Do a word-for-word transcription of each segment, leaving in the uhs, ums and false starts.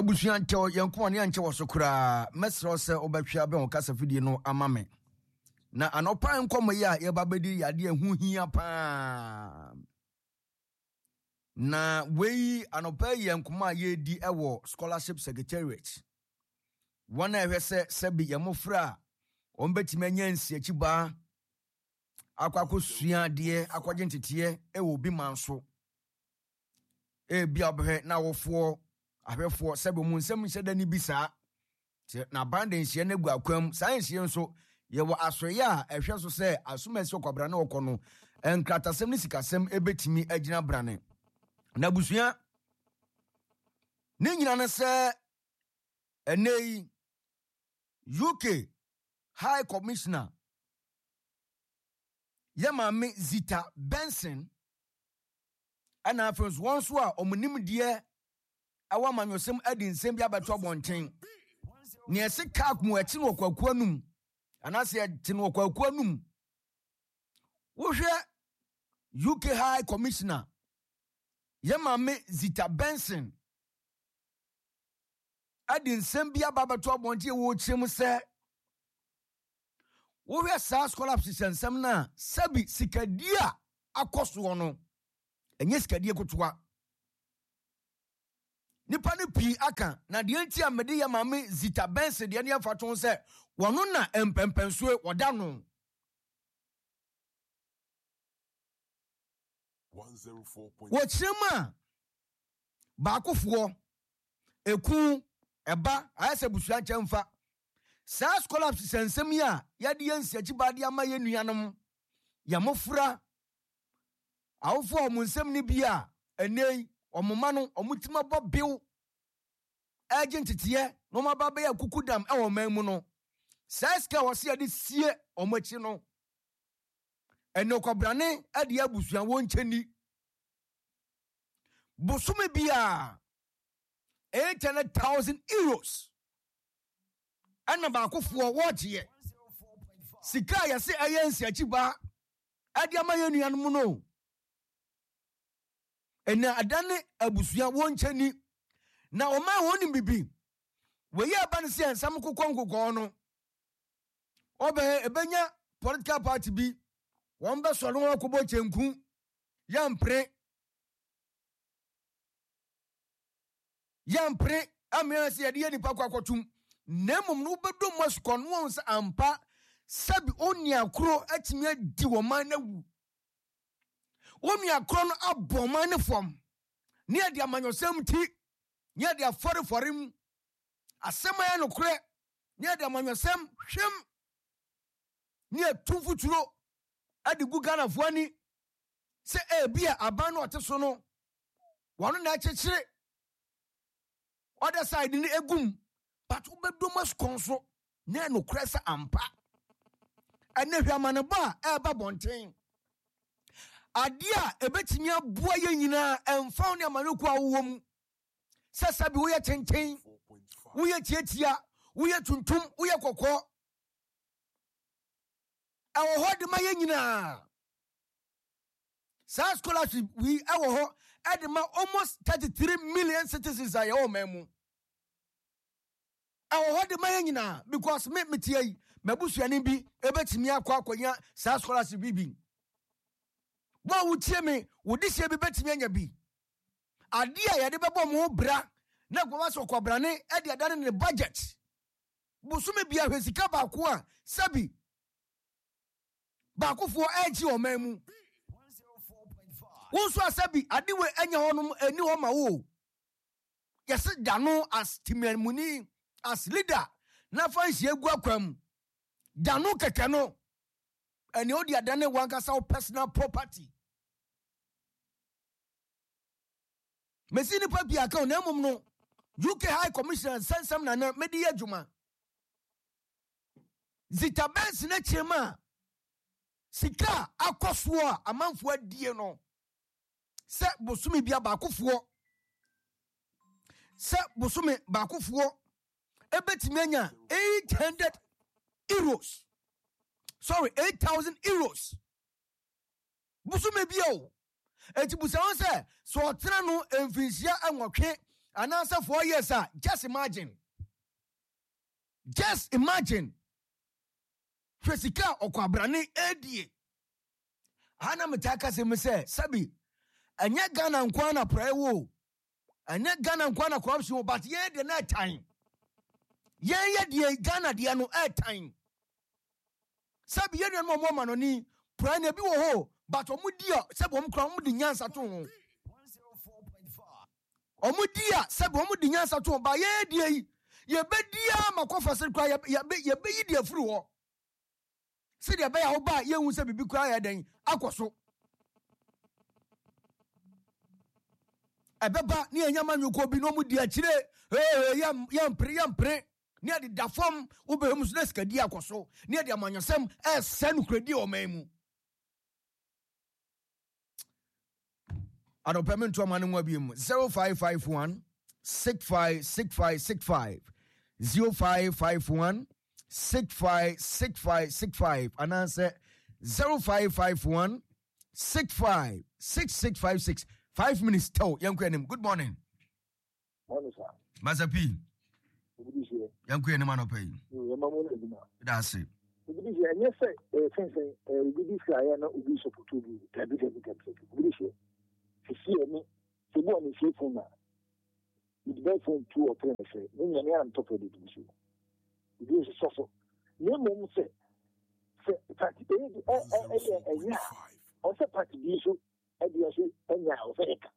Bushante yanko ne anche wosokura mesro se obetwa be won fidie no amame na anopa enkomo ya ye babedi yade hu hia pa na wei anopa yankoma ye di ewo scholarship secretariat wana ehwese sebi yamofra ombetime nyansi achiba akwakosua de akwagentete ewo bi manso e bia obhe na wofo ahwefo sebe mu nsem hyeda ni bisa na bandenhye na gu akwam science nso ye wo asoye a ehwe so se asomasi okwabra na okono enkratasem ni sikasem ebetimi agina brane na busua ni nyina na se enei U K High Commissioner Yamami Zita Benson ana afens wonso a omunim de awa manyosem adi nsem bia beto bonten ne ese kak mu ati no kwakuanum anase ati no kwakuanum wo hwe U K High Commissioner Yamami Zita Benson adi nsem bia beto bonten wo chim se wo hwe sa scholarship nsem na sabi sikadia akoso no enye sikadie kotoa nipa ne pi aka na de anti amede ya mame Zita Benson de ne afaton se wono na empempensue woda no one oh four point five wochema baakofo eku eba ayese busua chamfa sa scholarship sensem ya yade yansi agibade ama yenuanom ya mofra awofo omunsem ni bia enei omoma no omutima bo bill agent tete no mababa ya kukudam e wo manmu no saska wose ade sie omachi no ene okobrane ade abusua woncheni bosume bia eight hundred thousand euros ana ba akofo wotie sika ya se ayensi achiba ade amayenuanom no ene adane abusua woncheni na oma woni bibi we ya ban se ensam kokonkoko no obe ebenya political party bi won be so no akobo chenku yampre yampre amiase yede ni pakwa kwatum nemum no bedom maskon won se ampa sabi oni akro atimi adi wo man na wu Omi akron aboma ne fom. Ni ade amanyosem ti. Ni ade afore forim. Asema ya nokre. Ni ade amanyosem hwem. Ni atufuturo. Ade gugana fuani. Se e bia abano ateso no. Wano na chechire. Other side ni egum. But ubedomas konso. Ni nokre sa ampa. Ane hwamane ba e ba bonten. Adia ebetimi aboa ye nyina emfa ne amanuku awom sesabi wo ye tenten wo ye tietia wo ye tuntum wo ye kokko awo hodi ma ye nyina sa scholarship we awo ho edema almost thirty-three million citizens are your memu awo hodi ma ye nyina because me metie mabusuani bi ebetimi akwa akonya sa scholarship bibi Wa wutie me wodi se bi betimi anya bi ade a yade bebo mo bra na gwa so kobrane e de adane ne budget busume bia hwesika ba ko a sabi ba kofo agi o manmu one oh four point five wonso asabi ade we anya honom ani ho ma wo yesi dano as timanmuni as leader na fansi egu akwam dano keke no eni odi adane wankasa personal property. Mesini papi account na mum no U K High Commissioner sensam na na medi adwuma. Zita Benson na chema sika akoso a amanfo adie no. Se bosumi bia ba akofo. Se bosumi ba akofo ebetimi anya eight hundred euros. Sorry, eight thousand euros. Busume bio. Eti busa on se so otra no enfinsia anwotwe And answer four years, sir. Just imagine. Just imagine. Fesika okwabrane edie. Hana metaka se me say, Sabi, anya Ghana nkwana prayer wo. Anya Ghana nkwana corruption, but ye the night time. Ye ye the Ghana the no air time. Sabi ye no more man oni prayer ne bi wo ho, but omudia sabi omkra omudi nyansa to ho. Omudia sabi omudi nyansa to ba ye die ye bedia makofa se kwa ye ye be yi die furu ho. See the bay oba ye hu se bibi kwa ya den akoso ebeba ne anyama nwuko bi no mu di akire eh yam yam pre yam pre ne de da fam obehum so neska di akoso ne de amanyasem e se no kredi o mamu ado payment to amane nwa bi mu zero five five one six five six five six five zero five five one Six five six five six five and answer zero five five one six five six six five six. Five minutes tell young queen. Good morning. Morning, sir. Mazapi. Young queen, man of pay. That's it. And yes, sir, fencing, we this guy, I know we support to be tablet. To see me, to go on the shape for now. It's better for two or three. When you're on top of it, you suffer. No one say, say, party, and yeah, also party, you and you say, and now,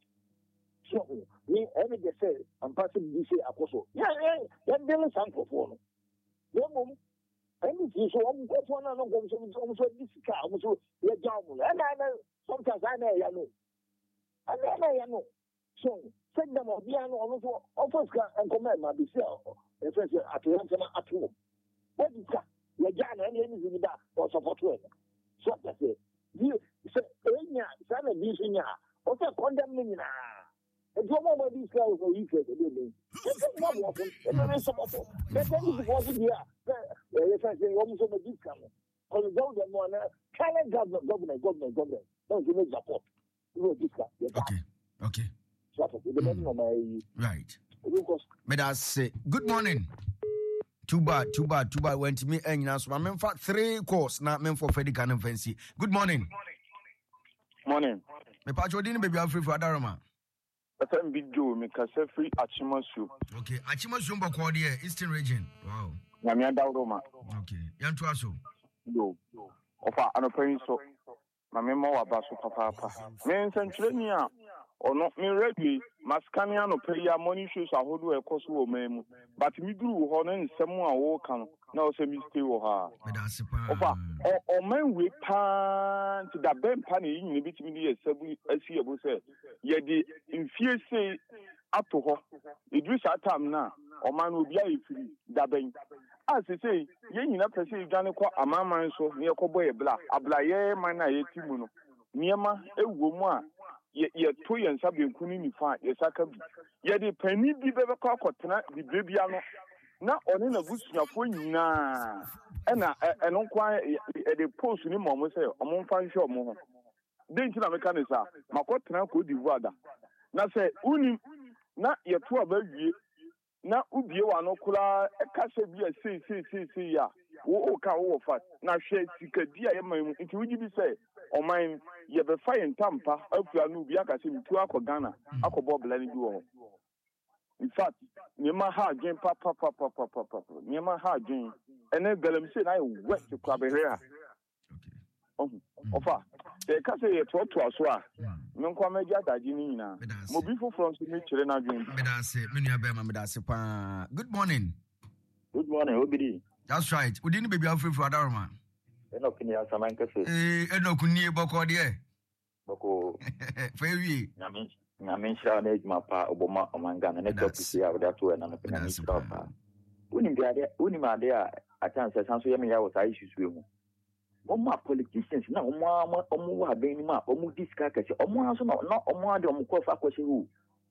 so we every day say, I'm passing this apostle. Yeah, yeah, there is some for no one. And if you so I'm going to one of them, so this car, so you're down. And I know sometimes I know, I know. I know, I know. So, send them on piano also, offers and command my before. If it's at at home. What is that? You're Jan and anything that or support well. So that's it. You say, Enya, son of this in ya. Okay, condemn me now. And some of these guys for you to do. This is not working. And the rest of us. That's anything wasn't here. If I say almost on the discount. Because the government, one, Canada government, government, government, government. Don't give me support. You discount. Okay. Okay. Mm. Right. But I say, good morning. Too bad, too bad, too bad. Went to me and now, so I'm in fact three course, not meant for Freddy Cannon Fancy. Good morning. Morning. Me patch didn't baby I'm free for Adarama. F M B Joe, me kase free Achimasu. Okay, Achimasu mba kwa die Eastern region. Wow. Nyamia Dauroma. Okay. Yantu aso. Yo. Ofa anopen so. Mame mo wa baso papa papa. Me nsentreni a ono me ready maskania no pay ya money shows ahodo e koso wo memu. But me duru ho na nsem a wo kan na o se mi stay wo ha. Ofa o man we pan to da ben pan yi nyine bitimi de yesabu asi ebo se ye di mfie sei ato ho. Edu sa tam na o man obi a efiri da ben. As I say, ye nyina pese dwane kwa amaman so ne yekobo ye bla abla ye man na ye timu no niema ewo mu a ye ye to ye nsa benku ni nifa ye saka bi ye de pani bi bebe kwa akotena bi bebia no na one na busuafo nyina e na eno kwa e de post ni momo se omo mfa nhwe omo ho de nti na meka ne sa makotena ko divuada na se uni na ye to abawie na ubie wa no kula ekase bia sei sei sei sei ya wo ka wo fa na hwe sikadi a ye man nti wugi bi se oman ye be fa ye ntampa afua no ubia ka se mtu akogana akobo bla ni bi wo in fact nyema ha adwen pa pa pa pa pa pa nyema ha adwen ene galam se na ye wet kwa be here oh ofa se ka se ye to to aso a me nkwa meja daji ni nyina mo bi fo from so me kire na adwen me da se me nua be ma me da se pa. Good morning. Good morning, Obidi. That's right. We didn't baby free for Adarama. Enoch ni asaman kase. Eh Enoch ni boko de. Boko. Fewi. Nyame nyame shira na ejuma pa oboma omangana na top si ya wada to na no pena ni shira pa. Uni biade uni ma de a chance sanso yemi ya wota issues we mu. Omo politicians na omo omo wa ben ni ma omo discuss kase omo aso na omo ade omo ko fa kwese hu.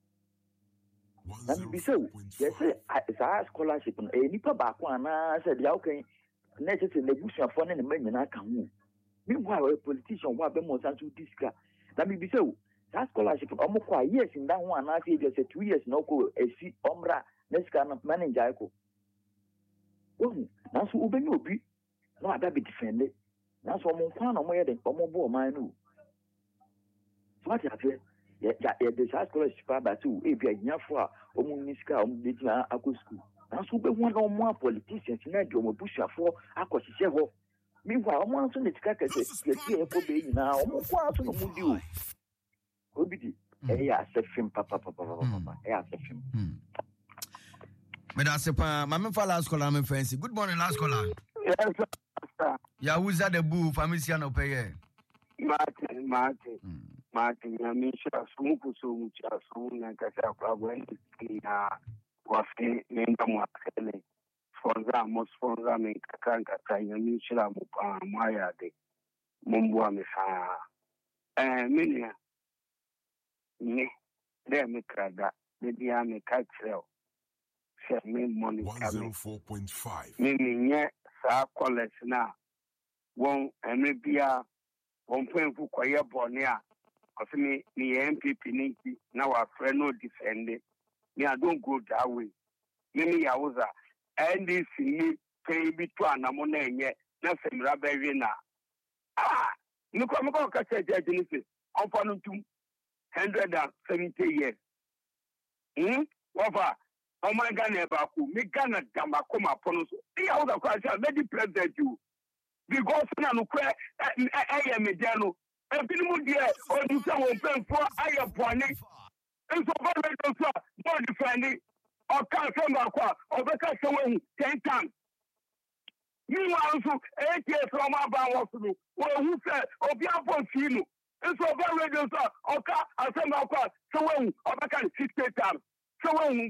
Na bi se yes sa scholarship no e nipa ba ko ana se dia okan na se se nebusuafo ne ne manyina aka hu. Meanwhile a politician wa be mo sanso discuss. Na bi se that scholarship omo kwa years in that one na say just two years no ko esi omra next kind of manager ko oh na so ubenya obi no ada be defend na so omo kwa na omo ye den omo bo man no so what you say ya ya the scholarship ba too e bia nyafo a omo niska omo be tia akọ school na so be hu na omo politicians na de omo busuafo akọhihye ho meanwhile omo anso ne tika kase ye tie fo be nyina omo kwa so no mu di o obidi e ya sefim papa papa papa e ya sefim me da sepa ma me fa last caller me fancy. Good morning last caller. Yes sir. Ya who's at the boo famisia no pay. Martin Martin Martin ya misha sumuku sumu cha sumu na kasa kwa bwendi na wafi nenda mwakele sponsor mo sponsor me kakanga kanya misha mu pa maya de mumbu amesa eh minia ni de me kraga de dia me kacheo se me money one oh four point five mimi nye sa college na won emebia won penfu kwaye bone a ofimi ni M P P ni na wa friend no defend me I don't go that way mimi ya uza N D C ni pay bi to anamo na enye na semra bewe na ah ni kwa mko ka che je ni se onfa no tum one hundred seventy years hmm wafa oh my God, Nebaku, me Ghana Damako, my pronounce. The other question, maybe president you. Because now, I am a general. And people there, or you say, one pen for I am one. And so, what I do, more defending, or can't come back, or because someone ten times. You also, eight years from my bound, or who said, or be up on Sino. And so, very good, or can't, I send my car, someone, or I can sixty times. Okay.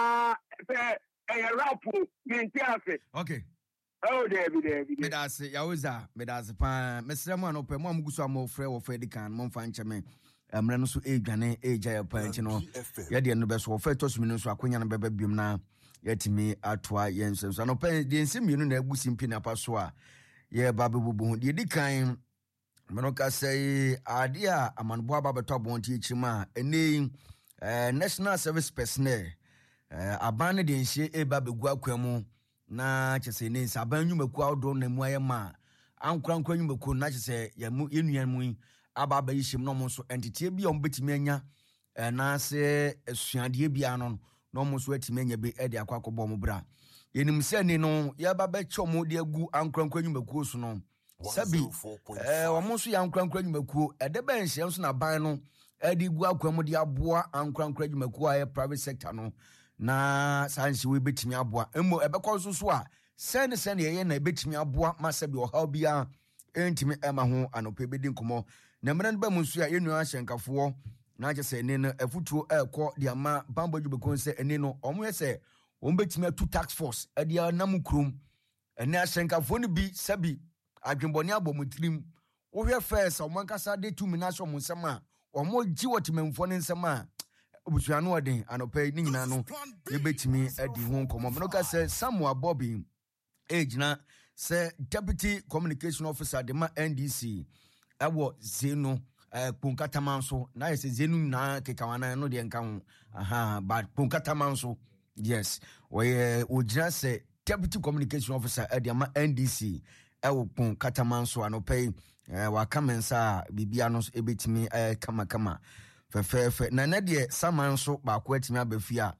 Oh, David, David. Medase, Yawiza, Medase, Pan, Mister Mano, Pemom Gusa, more free or Fedican, Monfanchame, Amranosu Egane, Aja, Pantino, Yadi and the best of Fetos Minus, Aquinian Bebe Bimna, yet me atwa Yenses, and open the Simun, a Busim Pina Passoa, ye Babu Bubu, the Dikain, Manoka say, Adia, Aman Baba Top won't teach ma, a name. Uh, national service personnel uh, abane de nhye eba begua kwamu na chese ne saban nyumaku awdo na mu ayema ankura nkura nyumaku na chese yamu yenuan mu aba ba yishim no mo so entity bi on betimi anya uh, na se esuade bia no no mo so atimi anya be e de akwakobo mo bra yenim se ni no ya ba ba chomo de agu ankura nkura nyumaku so no sabi eh uh, omo so ya ankura nkura nyumaku e de ba nhye so na ban no edi gu akwamu di aboa ankra ankra dwumaku a private sector no na sansi we betimi aboa emo ebekọ so so a send send ye na betimi aboa masabi oha bia entimi ema ho anope bedi nkomo na mran ba munsu a yenu ahyenkafo na je se ne no afutuo ekọ di ama bambo dwumaku se ene no omo yese on betimi atu tax force edi anam krom ene ahyenkafo no bi sabi adwenboni abomutirim wo hwe first omo nkasa de tu minasho munsema omo ji wotimemfo ne nsema obusuano odin anope ni nyina no yebetimi adi ho nkomo no ka se Samuel Bobby ejina se deputy communication officer de ma N D C ewo zenu eh Punkatamanso na yese zenu na kekawana no de nka ho aha but Punkatamanso yes we ojina se deputy communication officer e de ma N D C ewo Punkatamanso anope eh wakamensa bibia no ebetimi eh kama kama fefefe na na de samanso ba ko atimi abafia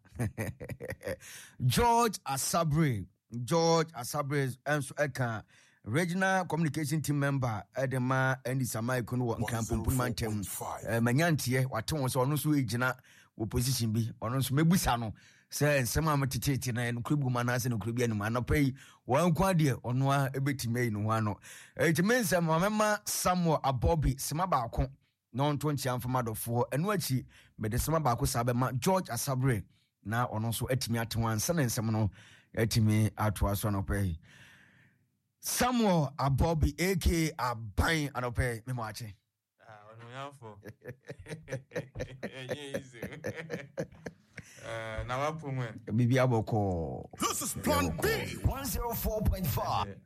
George Asabre George Asabre enso eka regional communication team member edema Andy Samaiko no nkampo pumantem eh manyantie wate won so ono so ejina opposition bi ono so mebusa no se nsema ametete na en klubu manase no klubu anu anopai wankwa de ono a ebetime no ano etimensa mamema Samuel Abobi sema ba ko non twenty amfamadofo enu achi mede sema ba ko sabe ma George Asabre na ono so atimi atwan sana nsem no atimi atwa so anopai Samuel Abobi aka Aban anopai memache ah ono yafo enye easy Uh, now Bibi Aboko. This is Plan B one oh four point five.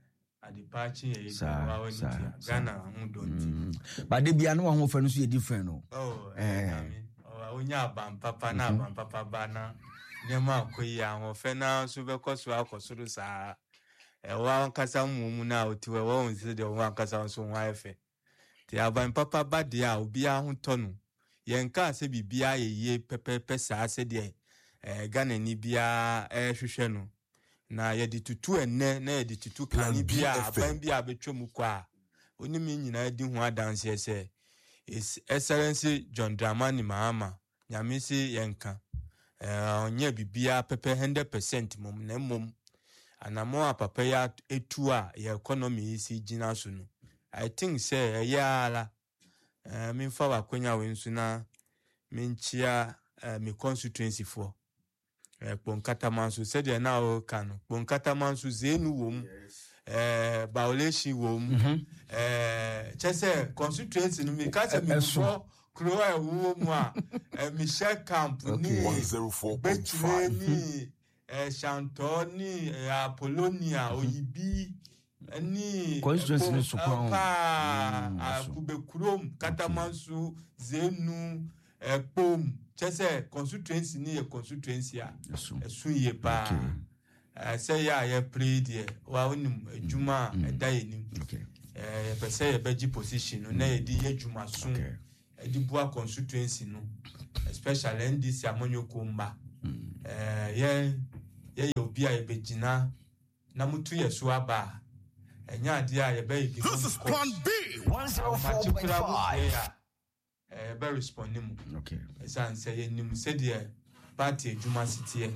Adipachi e Sa- wa sa- wani sa. Ghana hu don't. But they be an one for no so different no. Oh, Eh. eh, I mean, oh, onya ban papa na ban papa bana. Nyama akoyi a ho fe na so be koso akosoro sa. E wa nkasa mu na otiwe wa onse de wa nkasa so ho afa. Ti aban papa ba de a obi a ho tonu. Yen ka se bibia ye pepepe sa se de eh Ghana ni bia eh hwehwe no. Na ye di tutu enne na ye di tutu kan Plan B bia F M. aban bia betwam kwa. Oni mi nyina di ho adanse ese. His Excellency John Dramani Mahama, Nyamisi Yenka, uh, onye bibia pepe one hundred percent mum na mum, anamo apapa ya etua ya economy isi jina sunu. I think say ya ala, uh, minfa wakwenya wensu na minchia uh, mi constituency for. Uh, Kponkata mansu, sede na o kanu, Kponkata mansu zenu wom, uh, Baoleshi wom, Mhm. eh chese constituency no me ka se me Eso. kro e wo mu a eh Michel Camp ni one oh four point Betule five. ni eh Chanton ni eh, Apollonia Oyibi eh, ni Constituency ni Sukwan. pa Mm, eso. Kubekurom Katamansu Zenu eh Pom chese constituency ni e constituency a Eso. esu ye pa Okay. eh say ya ye pray there wa onim adwuma Mm. eda enim Okay. eh per se ye beji position no na ye di ye adwuma so Okay. e di bua constituency no especially N D C amonyoko mba Mm. eh ye ye ye obi a ye begina na mutu ye so aba enya ade a ye be yi This is Plan B one oh four point five. eh be respond mu Okay. esan say ye nim say de party adwuma sitie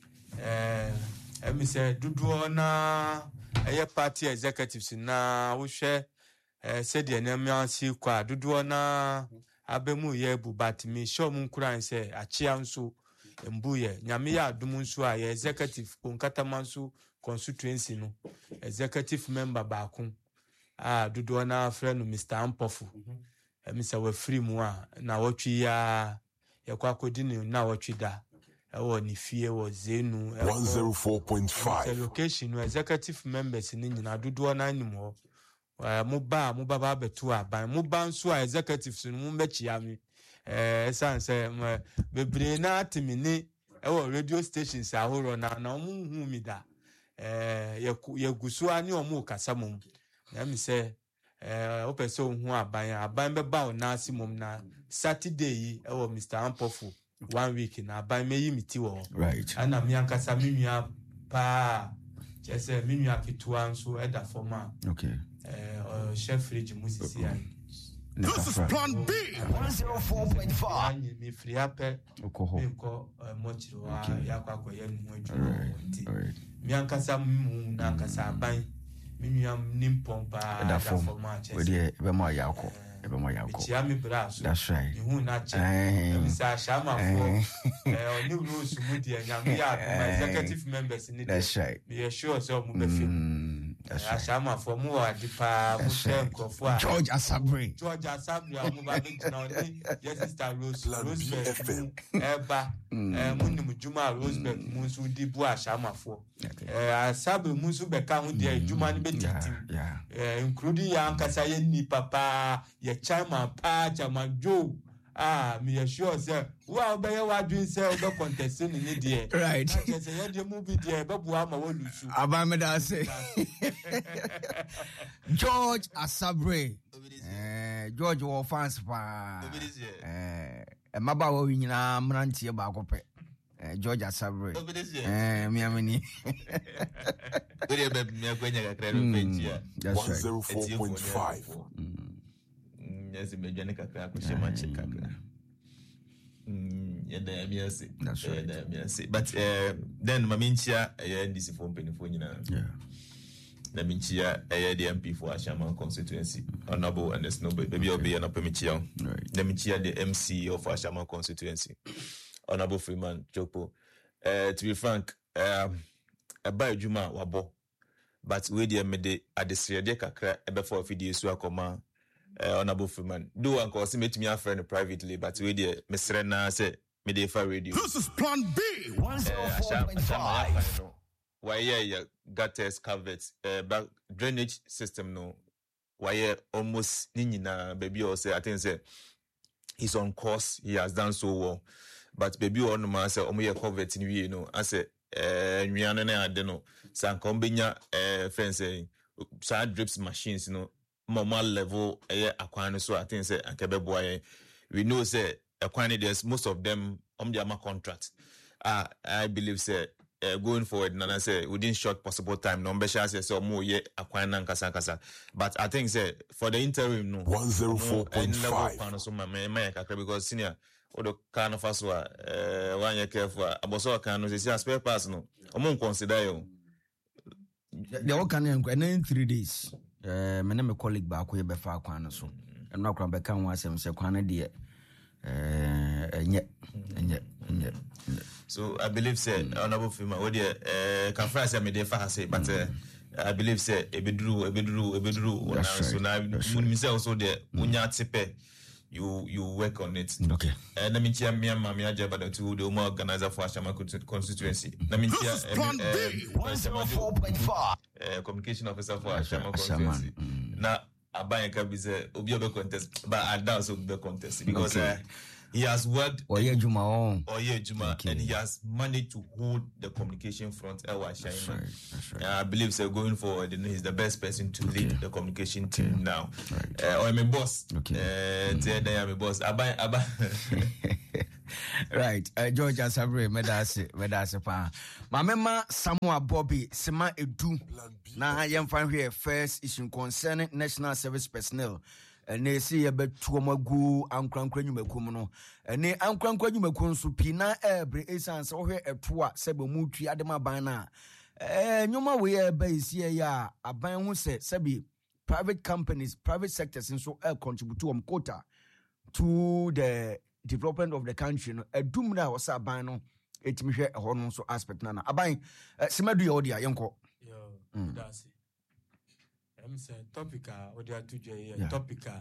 eh emi say dudu na eye party executives na wo hwe eh said the name ansi kwa dudu na abemu ye bu but me show mun kuran say achia nso mbu ye nyame ya adum nso a ye executive Kponkata manso constituency no executive member baako ah dudu na friend no Mister Ampofu emi say we free mu a na wotwi ya ye kwa kodi ni na wotwi da e wo ni fie wo zenu one oh four point the five. location no executive members ni nyina dodo na anim ho eh mo ba mo ba ba betu aban mo ba nso a executives no mo mbechia mi eh san say bebre na atimini e wo radio stations ahoro na na mo hu mi da eh ye ye gusu ani o mo kasa mom na mi say eh o pese hu aban aban be ba o na asimom na Saturday yi e wo Mister Ampofu one week na aban meyi miti wo Right. ana mi ankasa mi nua pa chese mi nua ketua nso eda forma Okay. eh chef fridge musisi ya This is Plan B one oh four point five. mi free ape Okoho. mi ko mochiro wa Okay. yakwa koye nu All adwuma right. nti All right. mi ankasa mu na ankasa aban mi nua nim pompa Eda form. forma We chese dey be mo yako. E be mo mi yako. chia mi bra so That's right. mi hu na che Eh. mi sa shama Eh. fo eh oni rules mu dia nyame ya my executive members ni That's right. me sure so mu be fi Mm, that's right. ashama for mu adipa mu That's right. nkrofo a George Asabre. George Asabri mu ba be jina oni yes sister Rose Plan B Roseberg F M. mu eba eh mu nim juma Roseberg mu nso di bu ashama fo Okay. eh Asabri mu nso be ka ho dia juma ni be Yeah, titim yeah. eh including ya ankasa ye ni papa ye chairman pa chairman Joe ah me sure say wa be ye wa dwin say o be contest ni ni de Right. na say ye de mu bi de be bua ma wo lusu Abameda say. George Asabre. Eh, George wo fans pa. Eh, e maba wo nyina mrantie ba akopɛ. Eh, George Asabre. Eh, mi amini. That's right. one oh four point five. Yes, imagine kakra ko shema kakra. Mm, yeah, there me say. That's right. Yeah, me say. But uh, then maminchia eh N D C for penifo nyina. Yeah. Na minchia eh the M P for Ashama constituency. Honorable and Snowball. Baby obi na pemichia. Right. Na minchia the M C of Ashama constituency. Honorable Freeman Chopo. Uh, to be frank, um eba adwuma wabo. But we dey me de adesrede kakra ebe for video so akoma. Uh, Honorable Freeman. Do uncle see me to me a friend privately, but we dey mesrena say me dey for radio. This is Plan B one oh four point Ashama five. why yeah gutters culverts uh, back drainage system no why almost nina baby or say I think say he's on course, he has done so well, but baby on man say omo ye culvert ni you know I say eh nwiano na ade no san kombenya eh friends say side drips machines you know normal level eh akwan so I think say ankebebo ayen we know say akwan there's most of them on their contract. Ah, I believe say uh, going forward, Nana say within short possible time, number shall say so more ye acquire kasa kasa. But I think say for the interim, no one zero four point five. So my my because senior or the kind of us were uh one year careful. About so can no say spare parts no. Among consider you. The all can in three days. Uh, my name a colleague back we be far kwan so. I'm not going to become one seven say kwan dey. Uh, yeah, yeah, yeah. So I believe say mm. honorable Fima, what the uh, can fry say me dey fa say, but uh, I believe say ebeduru ebeduru ebeduru. So now we say also the munya tipe. You you work on it. Okay. Uh, let me tell me and Mammy Ajabada to the more organizer for Ashama constituency. Let me tell one zero four point five. Communication officer for Ashama constituency. Now. Abayaka be say obi contest, but I doubt so be contest because okay. uh, he has worked or yeah Juma on or yeah Juma and he has managed to hold the communication front. That's right, that's right. Uh, I believe so going forward, you know, he's the best person to okay. lead the communication team okay. now. Right. Uh, or I'm a boss. Okay. Uh, mm. I'm a boss. Abay Abay. Right, uh, George Asabre, medase, medase pa. My mema Samuel Bobby Sema Edu. Na yam fan here first issue concerning national service personnel. And they see a bit to magu and crankran yumakumo. And they am crankran yumakun supina every essence or here a toa sebo muti adema bana. Eh, nyoma we a base here ya a ban who said Sabi private companies, private sectors and so uh, contribute to um quota to the development of the country. No, a dumna was a ban it me a horn so aspect nana. Abai Semadu Yodia Yanko. Yo, that's it. I'm saying topica or the two J topica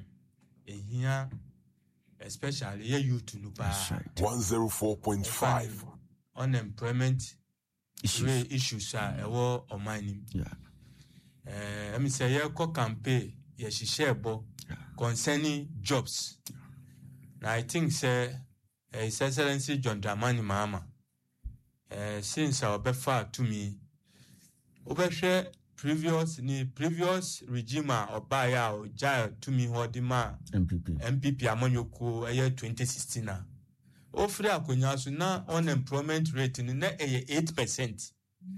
here, especially here you to Nupa one zero four point five unemployment issues issues are a war or mining. Yeah. Uh, I'm saying here co campaign yes she share bo concerning jobs. Now I think say His Excellency John Dramani Mahama uh, since our befa to me over previous ni previous regime or buyer or jail to me hodima M P P M P P amonyoko year twenty sixteen na ofre akonya so na unemployment rate ni na eight percent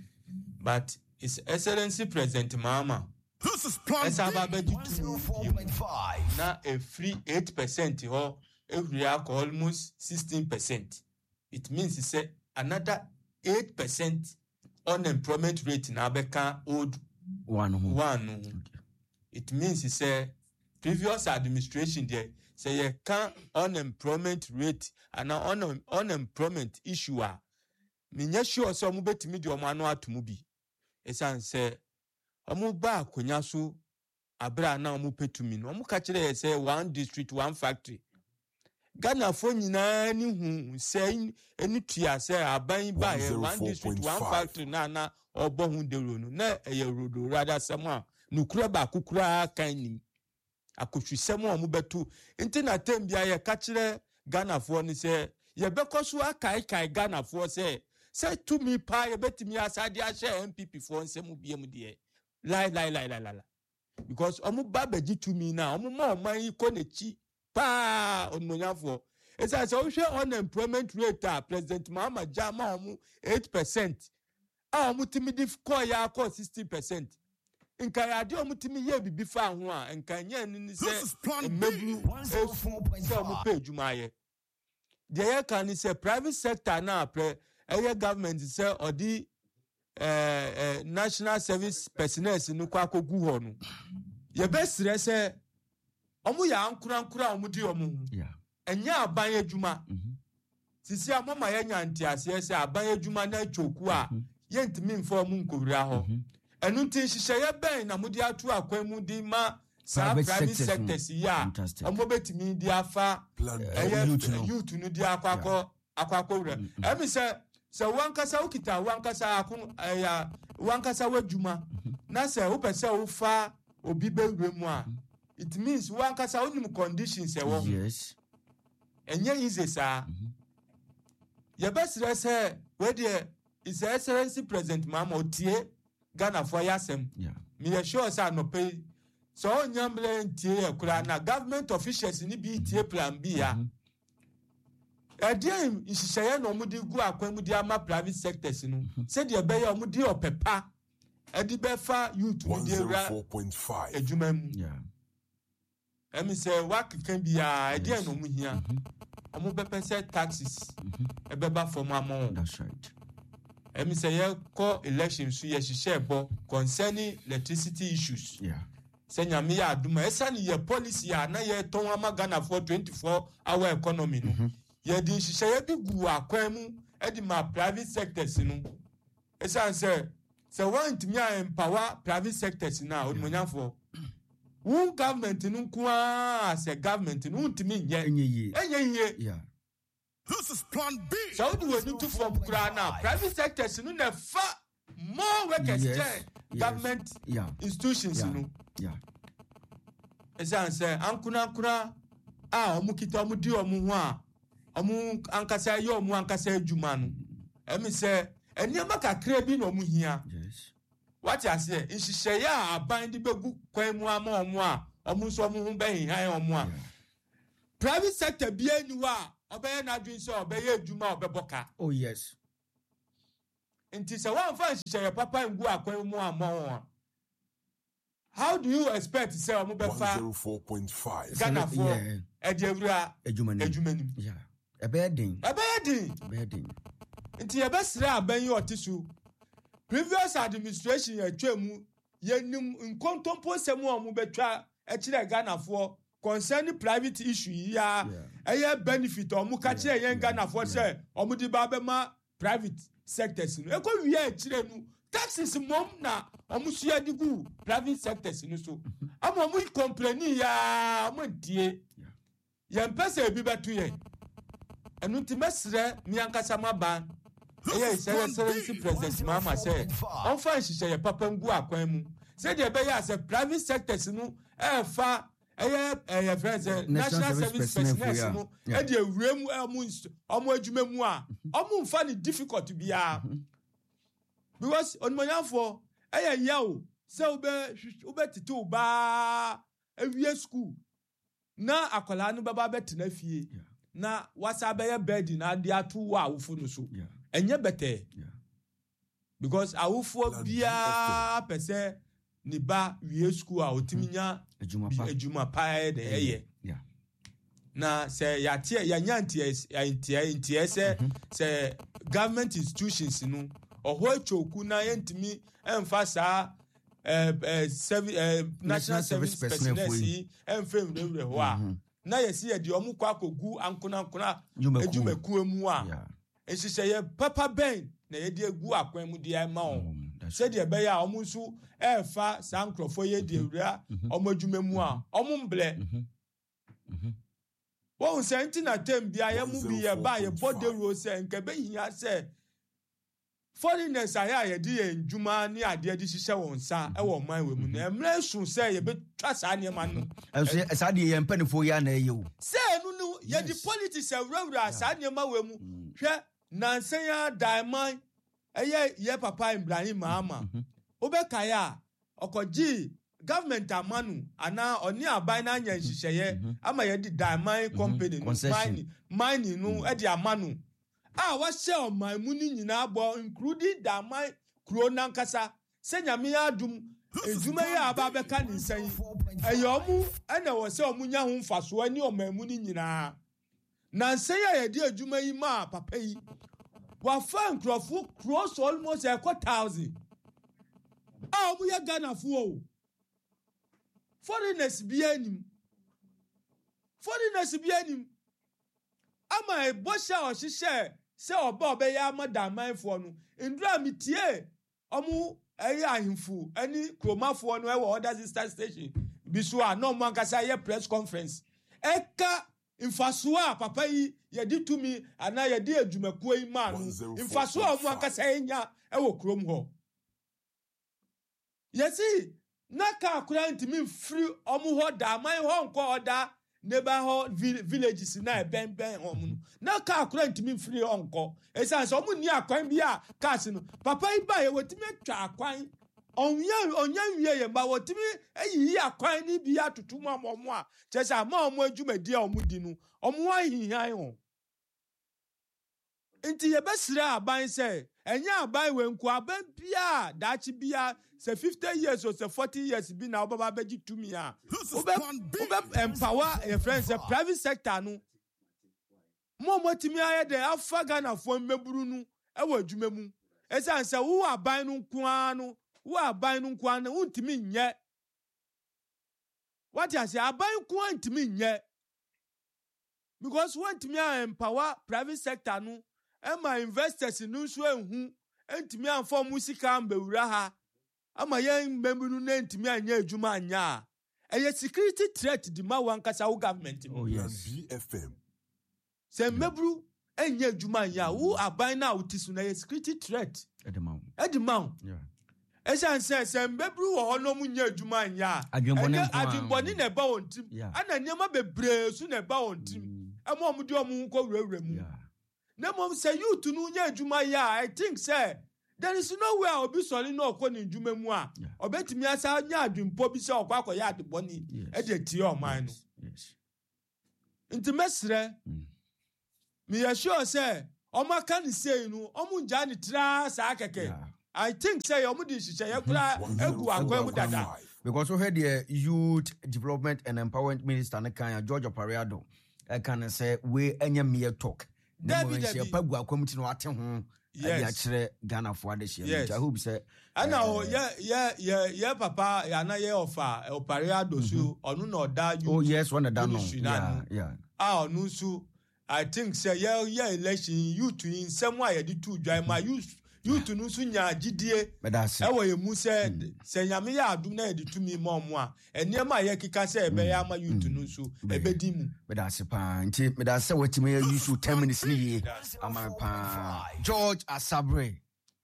but His Excellency President Mahama this is plan one zero four point five na a free eight percent ho every almost sixteen percent. It means he said another eight percent unemployment rate in Abeka old one one. Okay. It means he said previous administration there say you can unemployment rate and un- unemployment issue are minya sure so mu betimi de omano atomu bi esan say omu ba akonya so abra na omu petumi no omu ka kire say one district one factory Ghana for nyina ni hu say any tia say aban ba one district one factory na na obo hu de ro no na eye rodo rather sama nukura ba kukura kan ni akotwisem o mu betu nti na tem bia ye ka kire Ghana for ni say ye bekoso akai kai Ghana for say say to me pa ye betimi asade a share M P P for nsem biem de lie lie lie lie lie because omu ba beji to me na omu ma oman yi ko nechi pa onmonyafo esa se o hwe unemployment rate a President Mahama Jama omu eight percent a omu timi dif ko ya ko sixty percent nka ya de omu timi ye bibi fa ho a nka nya ni se mebu se omu pe djuma ye de ye kan se private sector na pre eye government se odi eh eh national service personnel no kwa kogu ho no ye be sire se omu ya ankura ankura omu di omu yeah enya aban adwuma mhm sisi amama ya nyanti ase se aban adwuma na choku a yentimi mfo omu nkowura ho enu ntin hihye ye ben na mudi atu akwan mu di ma sa private sectors ya omu betimi di afa eye youth no di akwakọ akwakọ wura emi se So one kasa ukita one kasa akun ya one kasa wadwuma na se wo pese wo fa obi bewe mu a it means one kasa onim conditions e wo yes enye easy sa ye besre se we de is excellency president mama otie Ghana for yasem yeah me sure say no pay so onyamble ntie e kura na government officials ni bi tie plan B ya Adiem ishishaye no mudi gu akwan mudi ama private sectors no said ye be ye mudi opepa edi be fa youth mudi ra four point five adwuma mu yeah emi say work can be a adiem no mu hia omo be pese taxes e be ba from amount that's right emi say ye call election so ye hihye bo concerning electricity issues yeah senya me ya aduma esa ni ye policy ya na ye ton ama Ghana for twenty-four hour economy no mm-hmm. ye di hihye bi gu akwan mu e di ma private sectors no esa say say want me empower private sectors na odumanyafo who government no kwa as a government no ntimi nye enye ye enye ye yeah this is plan B so do we need to from kura na private sectors no na fa more workers yes, yes, yes, government yeah institutions yeah, no yeah esa say ankuna kura ah omu kita omu di omu ho a omu ankasa ye omu ankasa adwuma no emi say eniama kakra bi na omu hia yes what you say nhihye ya aban di begu kwan mu ama omu a omu so omu ho be hian omu a private sector bi anu a obeye na adwin so obeye adwuma obeboka oh yes nti se wan fa nhihye papa ngu akwan mu ama ho how do you expect say omu be fa one oh four point five Ghana for yeah edewura adwumani adwumani yeah ebe din ebe din ebe din nti ebe sra aban yi otisu previous administration ya twemu yenim nkontompo semu omu betwa e kire Ghana for concerning private issue ya eye benefit omu ka kire yen Ghana for say omu di ba be ma private sectors no e ko wi e kire nu taxes mom na omu so ya digu private sectors no so am omu complain ya omu die yen pese bi betu yen enu ti mesre mi ankasa maban yeah, excellency president mama say on fa nhihye ye papa ngu akwan mu say dey be ya say private sectors no e fa eh eh friends national service personnel no e dey awure mu omu omu adwuma mu a omu mfa ni difficult bia because onmanyafo eh ya o say obe obe titu ba awie school na akola no baba betena fie na wasa be ye bed na dia atu wa awufu no so enye bete yeah because awufo bia pese ni ba wie school a otiminya ejuma pa de eye yeah na se ya tie ya nyantie ya ntie ntie se se government institutions no oho echoku na yentimi emfa sa eh eh national service personnel si emfem de ho a na yesi ye de omu kwa kogu ankona ankona ejuma ku emu a ehihye papa ben na ye de egu akwan mu de ma o se de be ya omu nso e fa sankrofo ye de ewura omu adwuma mu a omu mble won se nti na tem bia ye mu bi ye ba ye bode ro se nke be hia se foreigners aya ye de ye ndwuma ni ade de hihye won sa e wo man we mu na emre su se ye be twa sa ne ma no enso sa de ye mpanifo ya na ye o se nu nu ye di politics ewura sa ne ma we mu hwe Nansenya Diamond eye ye papa Ibrahim Mahama obeka ya okoji government amanu ana oni aban na anya nhihye ama ye di Diamond company mining mining no e di amanu a wa she o man mu ni nyina abo including Diamond kro nankasa senyame adum eduma ya aba beka ni nsan eye omu ena wo se omu nya ho mfaso ani o man mu ni nyina na nsenya ye di adwuma yi ma papa yi wa fan crofo cross almost a quarter thousand ah omu ya Ghana fu o foreigners bi anim foreigners bi anim ama e bosha o hihye se oba oba ya madam fo no ndura mitie omu eyi ahimfu ani kromafo no e wo other sister station bi so a no man kasa ye press conference eka mfasoa papa yi yɛde tumi ana yɛde adwumakuo yi ma no mfasoa ɔmo ankasa enya ɛwɔ krom hɔ yɛsi na ka akora ntimi mfiri ɔmo hɔ da man hɔ nkɔ ɔda neighborhood villages na ɛbɛn bɛn ɔmo no na ka akora ntimi mfiri ɔnkɔ esan sɛ ɔmo ni akwan bi a cars no papa yi ba yɛ wɔtimi atwa akwan ɔnya ɔnya wie yɛ ba wɔtimi ayiyi akwan ni bi atoto mu ɔmo a kyerɛ sɛ ama ɔmo adwumadi a ɔmo di no ɔmo ahihan ho nti yɛbɛsrɛ aban sɛ ɛnyɛ aban wɔ nko aban bia daakye bia sɛ fifty years or sɛ forty years bi na wobɛba bɛgye tumi a wobɛ empower yɛ friend sɛ private sector no mo mo timi ayɛ dɛ afa Ghanafoɔ mmɛburu no ɛwɔ adwuma mu ɛsiane sɛ wo aban no nko ara no wo aban no nko ara no wontimi nyɛ what you say aban nko ara ntimi nyɛ because wontimi a empower private sector no ɛma investors no nso ehu ntimi amfa mu sika mbɛwura ha ama yɛn mmɛburu no ntimi anya adwuma anya a ɛyɛ security threat di ma wankasa wo government oh yes B F M sɛ mmɛburu anya adwuma anya wo aban na wo tisu na yɛ security threat edema edema yeah ɛsan sɛ sɛ mmɛburu wɔ hɔ no mu nya adwuma anya adwembɔne adwembɔne na ɛba wɔn tim ana nneɛma bebree so na ɛba wɔn tim ɛma ɔmo de ɔmo nkɔ wurawura mu na mom say you to no nya adwuma ya I think say there is no way obi sori na okọ ni adwuma mu a obetimi asa nya adwumpo bi say okọ akọ ya adeboni e de tie oman no nti mesre me assure say omo ka ni say no omo nja ni tra sa keke I think say omo di hihye ya kura egu akwa mu dada because we had the youth development and empowerment minister na kan George Opariado I can say we enya me talk David David pagu akwamti no ate ho abi akere Ghana fo adehye I hope say ana o ye ye ye ye papa ya na ye ofa Opariado so onu na oda you oh yes one da no yeah yeah ah onu so I think say ye ye election you to in some way the two dwan ma you you to no so nya gidie e wo ye mu say say nyame ya adum na ye to me mo mo a enema ye kika say e be ya ma you to no so e be di mu me da se pa nti me da se watime ya use ten minutes ni ye ama pa George Asabre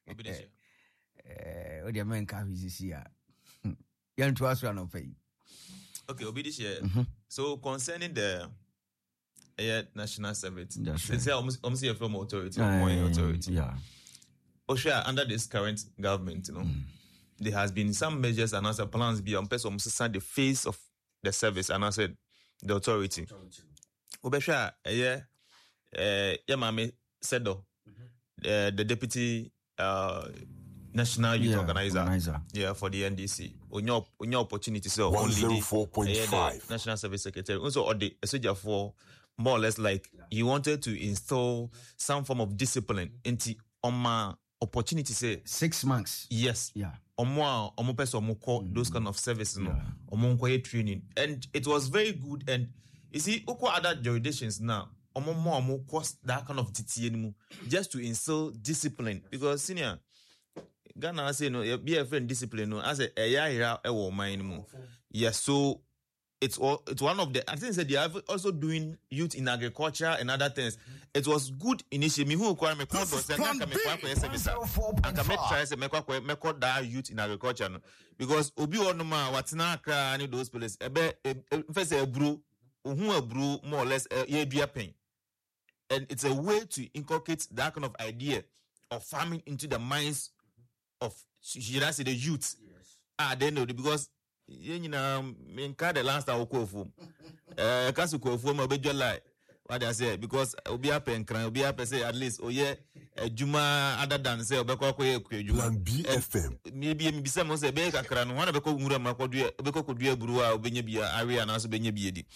eh o de men ka visisi a yan to aso no pay okay obi this year so concerning the uh, national service they say almost almost here from authority or more authority yeah Osha, under this current government, you know, mm. there has been some measures and also plans beyond person almost the face of the service and also the authority. Obesha, yeah, uh, yeah, mami said though, the deputy uh, national youth yeah, organizer, organizer, yeah, for the N D C. On your on your opportunity, so only the uh, national service secretary, also or the soldier for more or less like you wanted to install some form of discipline into on opportunity say six months yes yeah omo omo person omo call those kind of services no omo nko training and it was very good and you see uko other jurisdictions now omo mo omo cost that kind of T T N just to instill discipline because senior Ghana say no be a friend discipline no as a eya hira e wo man mu yes so it's all it's one of the I think that they are also doing youth in agriculture and other things. It was good initially. Me who require me call those and can me kwa service and can me try say me kwa me call that youth in agriculture no because obi ono ma watina kra any those places ebe first say ebru ohun ebru more or less ye dua pen and it's a way to inculcate that kind of idea of farming into the minds of should I say the youth ah they know because you know, in the last time we go eh, kasu go for my baby like what I say because obi apen kran obi apen say at least oh yeah, juma other than say obi ko ko juma B F M maybe me bisa mo say be kakra no wana be ko ngura ma ko dua obi ko ko dua buru a obi nya bia area na so be nya bia di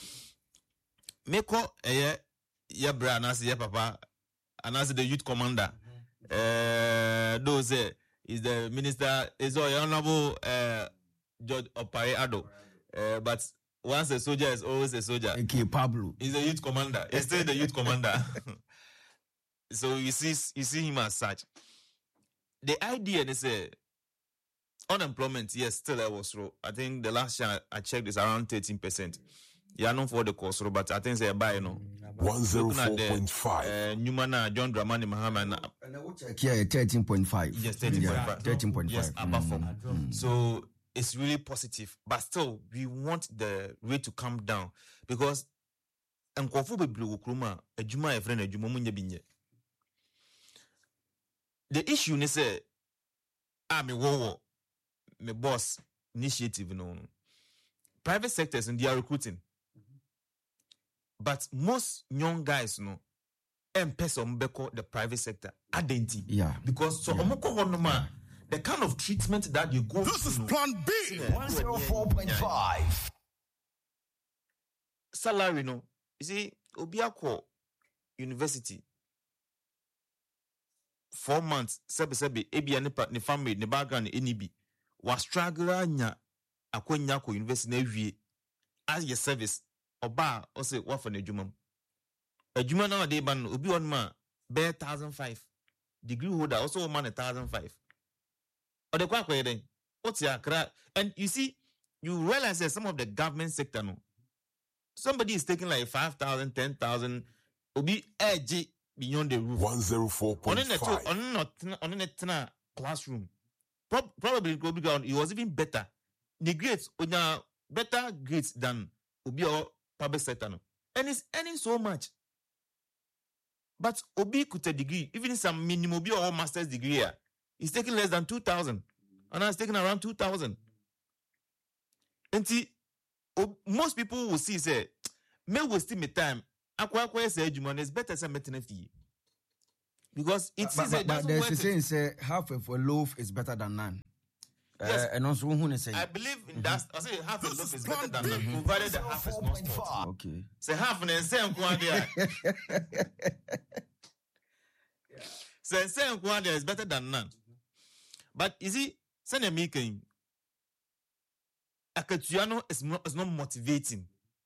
me ko eh ya bra na say papa and as the youth commander eh those is the minister is all honorable eh George Opariado, uh, but once a soldier is always a soldier. Okay, Pablo. He's a youth commander. He's still the youth commander. So you see, you see him as such. The idea is uh, unemployment. Yes, still I was low. I think the last year I checked is around thirteen percent. Yeah, known for the course, but I think they buy, you know. one oh four point five. Uh, Newman, John Dramani Mahama. Yeah, thirteen point five. Yes, thirteen point five. thirteen point five. Yes, apart from. Mm. So it's really positive. But still, we want the rate to come down because Nkofu be blue kruma, a Juma, a friend, a Juma Munya Binye. The issue is say, ah, me wo, me boss initiative, no. Private sectors and they are recruiting. But most young guys, no, M-Pesa mbeko the private sector, identity. Yeah. Because so yeah. the kind of treatment that you go This through. is Plan B. one oh four point five. Salary, no. You see, Obiako University. Four months, sebi sebi, ebi ya ni family, ni background, ni enibi. Was struggle nya, akwe nyako university na ewie. As your service. Oba ose what for nejuma. Ejuma na de ban obi one man bear thousand five. Degree holder also man a thousand five. Or the kwa kwa then. What's your cra? And you see, you realize that some of the government sector no. Somebody is taking like five thousand, ten thousand. Obi edge beyond the roof. one oh four point five. On not on a classroom. Pro- probably because it was even better. The grades on better grades than Obi or public sector no. And it's earning so much. But Obi could a degree, even some minimum Obi or master's degree here, he's taking less than two thousand. And I was taking around two thousand. And see, most people will see, say, may waste my time. Akwa akwa say Juman is better than meeting fee. Because it's but, but, but there's a saying, say, half of a loaf is better than none. Yes. Uh, and also, who say I believe in that. I say half a loaf is better than Mm-hmm. none, provided the half is not small. okay. Say half and then say Nkwandia. Say say Nkwandia is better than none. But you see, say the making Akatuano is not is not motivating.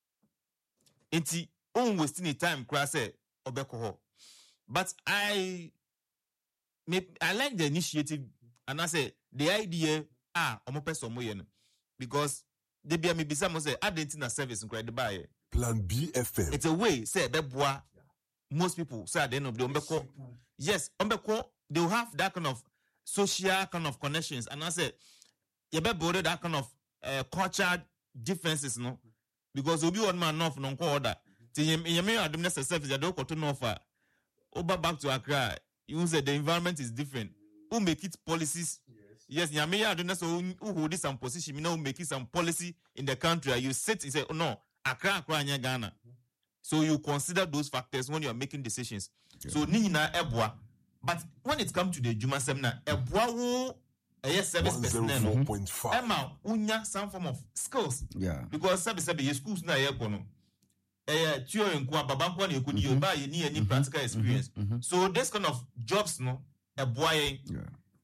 Enti on wasting the time class obeko. But I may, I like the initiative and I say the idea ah omo person mo yen because they be me bisa mo say identity service incredible buy. Plan B F M. It's a way say beboa most people say at the end of the ombeko. Yes, ombeko they'll have that kind of social kind of connections and I say you better border that kind of uh, cultural differences no because obi one man off non ko order. Ti yemi adom service you don't go to no far. Over back to Accra, you say the environment is different. Who make it policies? Yes, Yamiya don't know who hold some position. You know, make it some policy in the country. You sit and say, oh no, Accra, Accra, Ghana. So you consider those factors when you are making decisions. Yeah. So Nina Ebwa, but when it comes to the Juma seminar, Ebwa who a service personnel, Emma unya some form of skills. Yeah, because service service schools na yekono. Eh, tuyo nkwa babankwa ni ekudi yoba you need any practical experience. Mm-hmm. So this kind of jobs no a boy. Yeah.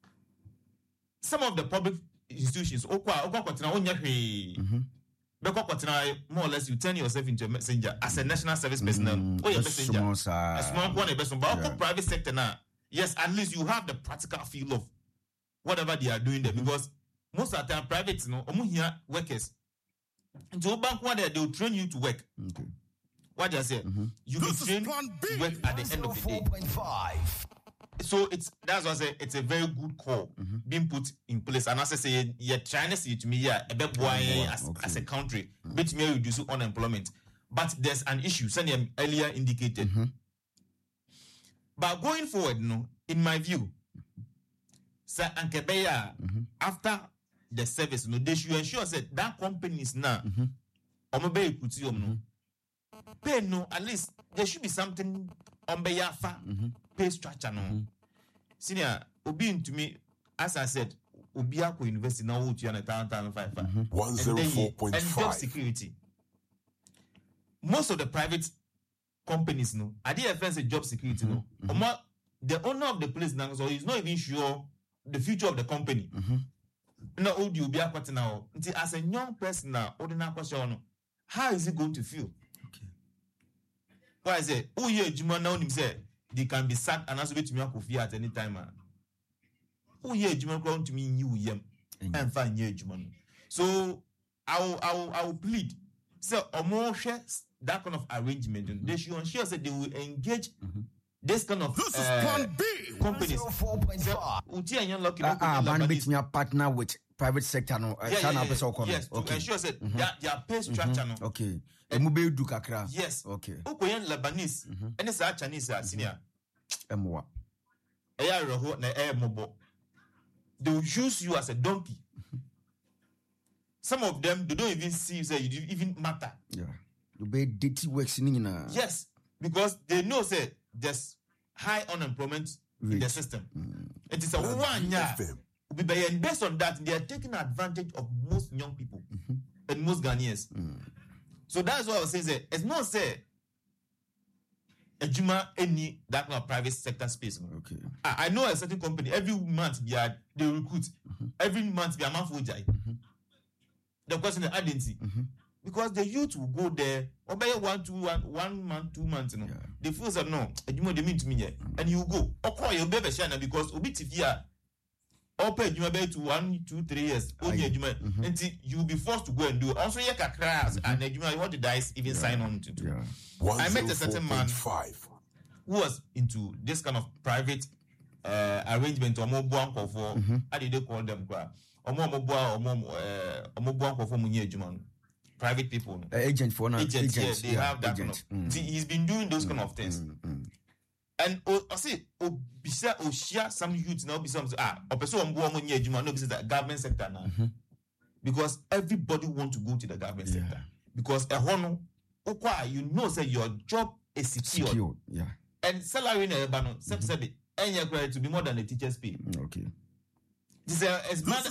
Some of the public institutions okwa okwa kwatina onya hwe. Mhm. Beko kwatina more or less you turn yourself into a messenger as a national service personnel. Mm-hmm. Oh, a messenger. A small one a person but yeah. Private sector now. Yes, at least you have the practical feel of whatever they are doing there mm-hmm. because most of the time private you know omu here workers. Into bank one there they will train you to work. Okay. What I say, mm-hmm. you will train to work at the end of the day. So it's that's what I say. It's a very good call mm-hmm. being put in place. And as I say, you're trying to see to me, yeah, a bit boy as, okay. as a country, mm-hmm. but may reduce unemployment. But there's an issue, Sani earlier indicated. Mm-hmm. But going forward, no, in my view, Sir Ankebeya, mm-hmm. after the service, no, they should ensure that that company is now. Mm-hmm. Pay no, at least there should be something on Beyafa mm-hmm. pay structure no. Mm-hmm. Senior, Obi to me, as I said, Obiako University now would you on a thousand five five. One zero four point five. And job security. Most of the private companies no, are they offense job security mm-hmm. no. Mm-hmm. The owner of the place now, so he's not even sure the future of the company. Mm-hmm. No, old you be a now. As a young person now, ordinary question, how is he going to feel? Why I say, oh yeah, Juma now him say they can be sacked and also to me a at any time. Oh yeah, Juma come to me you yem and find yeah Juma. So I will I will I will plead So, or share that kind of arrangement. Mm-hmm. They should ensure that they will engage mm-hmm. this kind of this uh, is plan B. companies. So, Uti and Lucky ah, man, bet me a partner with private sector. No, yeah, yeah, yeah, yeah. Yes, okay. To ensure that mm-hmm. their, their pay structure. Mm-hmm. No. Okay. And mobile do kakra. Yes. Okay. Ukoyen Lebanese. And it's a Chinese senior. Emwa. Eya roho na e mobo. They will use you as a donkey. Some of them, they don't even see say you even matter. Yeah. You be dirty works in na. Yes, because they know say there's high unemployment Rich. in the system. Mm. It is a uh, one year. And based on that, they are taking advantage of most young people mm-hmm. and most Ghanaians. Mm. So that's what I was saying. Say, it's not say Ejuma any that kind of private sector space. Okay. I, I know a certain company every month they are they recruit. Mm-hmm. Every month they are man for jai. The question is identity. Mm-hmm. Because the youth will go there, or by one, two, one, one month, two months, you know. Yeah. They feel that no, you know they mean to me, yeah. Mm-hmm. And you go. Or call your baby Shana because Obi T V or pay you maybe to one, two, three years. Only a human until you will be forced to go and do. Also, you can crash and you want the dice even yeah. sign on to do. Yeah. I met a certain man five. who was into this kind of private uh, arrangement or more bank of for how did they call them? Or more or more for money. Private people, uh, agent for now, agents, agents, yeah, they yeah, have that agent. Kind of. Mm. See, he's been doing those mm. kind of things, mm. Mm. and oh, I say, oh, bisa, oh, share some youths now, be some ah, or person who want money, you know, because the government sector now, mm-hmm. because everybody want to go to the government yeah. sector because a hono, okay, you know, say your job is secure, secure. Yeah, and salary in a banner, some said it, and you're going to be more than a teacher's pay. Okay, this is as